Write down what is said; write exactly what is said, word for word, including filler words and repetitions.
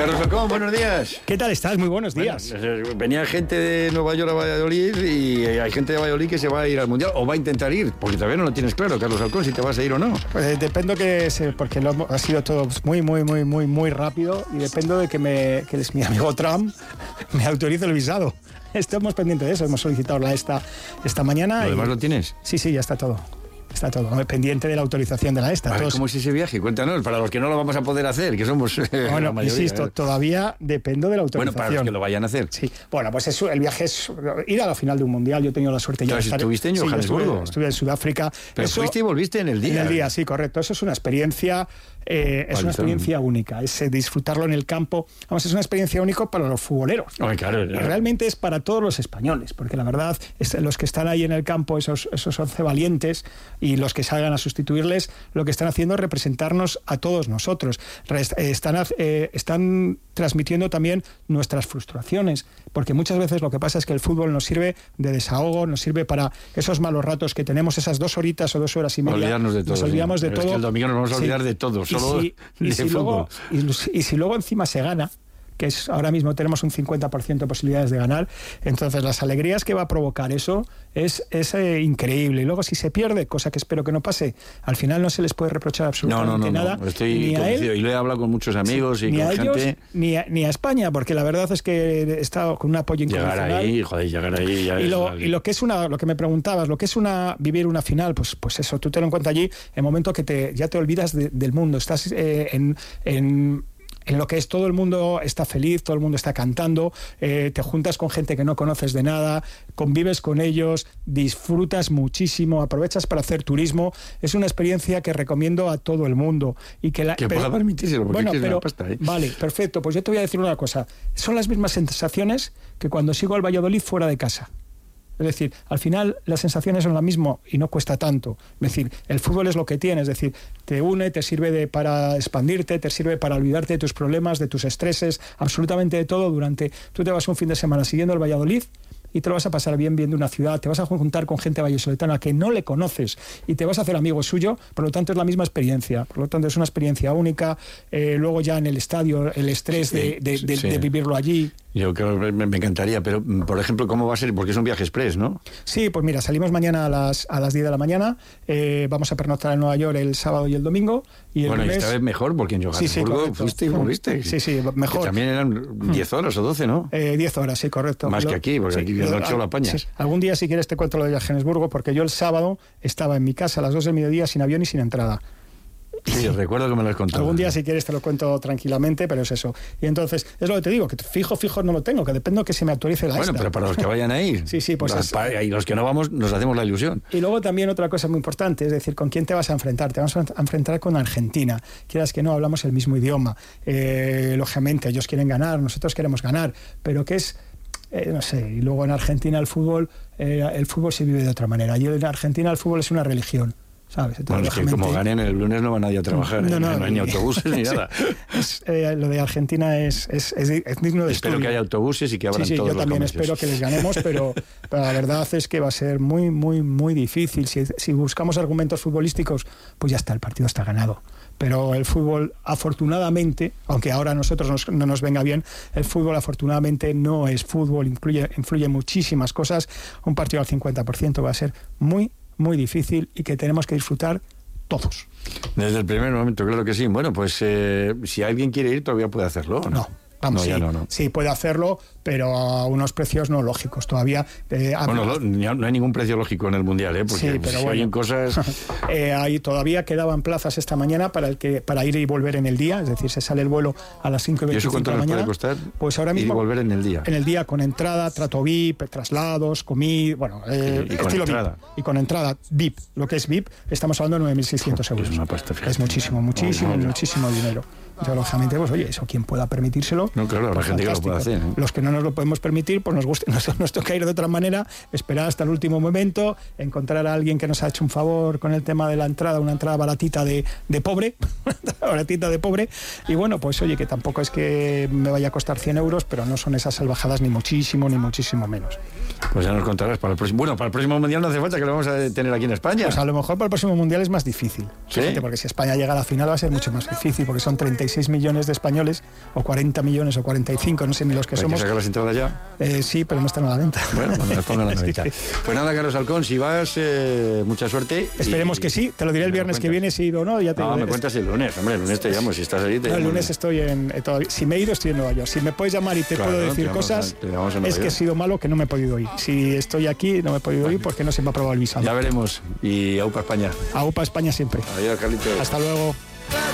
Carlos Falcón, buenos días. ¿Qué tal estás? Muy buenos días. Bueno, venía gente de Nueva York a Valladolid y hay gente de Valladolid que se va a ir al Mundial o va a intentar ir, porque todavía no lo tienes claro, Carlos Falcón, si te vas a ir o no. Pues dependo que se, porque lo, ha sido todo muy, muy, muy, muy, muy rápido y dependo de que, me, que mi amigo Trump me autorice el visado. Estamos pendientes de eso, hemos solicitado la esta esta mañana. ¿Lo demás y, lo tienes? Sí, sí, ya está todo. Está todo pendiente de la autorización de la esta. A ver, ¿cómo es ese viaje? Cuéntanos, para los que no lo vamos a poder hacer, que somos eh, bueno, la mayoría. Insisto, ¿eh? Todavía dependo de la autorización. Bueno, para los que lo vayan a hacer. Sí, bueno, pues eso, el viaje es ir a la final de un mundial. Yo he tenido la suerte ya de estar. ¿Estuviste en Johannesburgo? Sí, estuve, estuve en Sudáfrica. Pero eso, fuiste y volviste en el día. En el día, sí, correcto. Eso es una experiencia, eh, es una experiencia única. Es eh, disfrutarlo en el campo. Vamos, es una experiencia única para los futboleros. Ay, claro, claro. Y realmente es para todos los españoles, porque la verdad, es, los que están ahí en el campo, esos, esos once valientes y los que salgan a sustituirles, lo que están haciendo es representarnos a todos nosotros. Están, eh, están transmitiendo también nuestras frustraciones, porque muchas veces lo que pasa es que el fútbol nos sirve de desahogo, nos sirve para esos malos ratos que tenemos, esas dos horitas o dos horas y media. Olvidarnos de todo. Nos olvidamos sí. de Pero todo. Es que el domingo nos vamos a olvidar sí. de todo, solo y si, de y si fútbol. Luego, y, y si luego encima se gana, que es ahora mismo tenemos un cincuenta por ciento de posibilidades de ganar, entonces las alegrías que va a provocar eso es, es eh, increíble. Y luego si se pierde, cosa que espero que no pase, al final no se les puede reprochar absolutamente no, no, no, nada. No, estoy ni convencido. a él, y lo he hablado con muchos amigos sí, y ni con a ellos, gente. Ni a, ni a España, porque la verdad es que he estado con un apoyo incondicional. Llegar ahí, joder, llegar ahí. Ya y, es lo, vale. y lo que es una, lo que me preguntabas, lo que es una vivir una final, pues, pues eso, tú te lo encuentras allí, en el momento que te, ya te olvidas de, del mundo, estás eh, en, en en lo que es todo el mundo está feliz, todo el mundo está cantando, eh, te juntas con gente que no conoces de nada, convives con ellos, disfrutas muchísimo, aprovechas para hacer turismo. Es una experiencia que recomiendo a todo el mundo. Y que la, que pero, pueda permitírselo, porque bueno, es pero, una pasta, ¿eh? Vale, perfecto, pues yo te voy a decir una cosa. Son las mismas sensaciones que cuando sigo al Valladolid fuera de casa. Es decir, al final las sensaciones son las mismas y no cuesta tanto. Es decir, el fútbol es lo que tiene, es decir, te une, te sirve de, para expandirte, te sirve para olvidarte de tus problemas, de tus estreses, absolutamente de todo. Durante, tú te vas un fin de semana siguiendo el Valladolid y te lo vas a pasar bien viendo una ciudad, te vas a juntar con gente vallisoletana que no le conoces y te vas a hacer amigo suyo, por lo tanto es la misma experiencia, por lo tanto es una experiencia única. Eh, luego ya en el estadio, el estrés sí, de, de, de, sí. de vivirlo allí. Yo creo que me, me encantaría, pero por ejemplo, ¿cómo va a ser? Porque es un viaje express, ¿no? Sí, pues mira, salimos mañana a las, a las diez de la mañana, eh, vamos a pernoctar en Nueva York el sábado y el domingo. Y el bueno, lunes... y esta vez mejor, porque en Johannesburgo sí, sí, fuiste y volviste. Sí, sí, mejor. Que también eran diez horas o doce, ¿no? Eh, diez horas, sí, correcto. Más lo, que aquí, porque sí, aquí de noche lo apañas. Sí. Algún día, si quieres, te cuento lo de Johannesburgo, porque yo el sábado estaba en mi casa a las dos del mediodía sin avión y sin entrada. Sí, recuerdo que me lo has contado. Algún día, si quieres, te lo cuento tranquilamente, pero es eso. Y entonces, es lo que te digo, que fijo, fijo no lo tengo, que depende que se me actualice la Bueno, esta. pero para los que vayan a ir. Sí, sí, pues los, es... Y los que no vamos, nos hacemos la ilusión. Y luego también otra cosa muy importante, es decir, ¿con quién te vas a enfrentar? Te vas a enfrentar con Argentina. Quieras que no, hablamos el mismo idioma. Eh, lógicamente, ellos quieren ganar, nosotros queremos ganar, pero que es... Eh, no sé, y luego en Argentina el fútbol, eh, el fútbol se vive de otra manera. Y en Argentina el fútbol es una religión. ¿Sabes? Entonces, bueno, es que como ganen el lunes no va nadie a trabajar, no, no, no, no hay ni autobuses ni nada. Es, eh, lo de Argentina es, es, es, es digno de Espero estudio. que haya autobuses y que abran sí, sí, todos yo los también comercios. Espero que les ganemos, pero, pero la verdad es que va a ser muy, muy, muy difícil. Si, si buscamos argumentos futbolísticos, pues ya está, el partido está ganado. Pero el fútbol, afortunadamente, aunque ahora a nosotros nos, no nos venga bien, el fútbol afortunadamente no es fútbol, influye, influye muchísimas cosas. Un partido al cincuenta por ciento va a ser muy, muy difícil y que tenemos que disfrutar todos. Desde el primer momento, claro que sí. Bueno, pues eh, si alguien quiere ir, todavía puede hacerlo, ¿no? No. Vamos, no, sí, ya no, no. sí, puede hacerlo, pero a unos precios no lógicos. Todavía... Eh, bueno, lo, no hay ningún precio lógico en el Mundial, ¿eh? Porque sí, pero si bueno. oyen cosas... eh, ahí todavía quedaban plazas esta mañana para el que para ir y volver en el día, es decir, se sale el vuelo a las cinco y veinticinco de la mañana. ¿Y eso cuánto nos puede costar? Pues ahora mismo... Ir y volver en el día. En el día, con entrada, trato V I P, traslados, comida, bueno, eh, y, y con estilo entrada. V I P. Y con entrada V I P. Lo que es V I P, estamos hablando de nueve mil seiscientos euros. Es una pasta, fíjate. Es muchísimo, muchísimo, oh, no, muchísimo no. dinero. Yo, lógicamente, pues oye, eso quien pueda permitírselo. No, claro, habrá pues gente fantástico. Que lo puede hacer. ¿eh? Los que no nos lo podemos permitir, pues nos, gusta, nos, nos toca ir de otra manera, esperar hasta el último momento, encontrar a alguien que nos ha hecho un favor con el tema de la entrada, una entrada baratita de, de pobre, baratita de pobre, y bueno, pues oye, que tampoco es que me vaya a costar cien euros, pero no son esas salvajadas ni muchísimo, ni muchísimo menos. Pues ya nos contarás para el próximo. Bueno, para el próximo Mundial no hace falta que lo vamos a tener aquí en España. Pues a lo mejor para el próximo Mundial es más difícil. ¿Sí? Fíjate, porque si España llega a la final va a ser mucho más difícil, porque son treinta y seis millones de españoles, o cuarenta millones, o cuarenta y cinco, no sé ni los que ¿Hay somos. que sacar las entradas ya? Eh, sí, pero no están a la venta. Bueno, cuando las pongan a la venta. Pues nada, Carlos Halcón, si vas, eh, mucha suerte. Esperemos y, que sí, te lo diré el viernes que viene si he ido o no. Ya te no, digo, me cuentas el lunes, hombre, el lunes te llamo, si estás ahí te no, el llamo. lunes estoy en... Eh, todavía, si me he ido, estoy en Nueva York. Si me puedes llamar y te Claro, puedo te decir llamamos cosas, a- te llamamos a Nueva es que he York. sido malo que no me he podido ir. Si estoy aquí, no me he podido ir porque no se me ha aprobado el visado. Ya veremos. Y AUPA España. A UPA España siempre. Adiós, Carlitos. Hasta luego.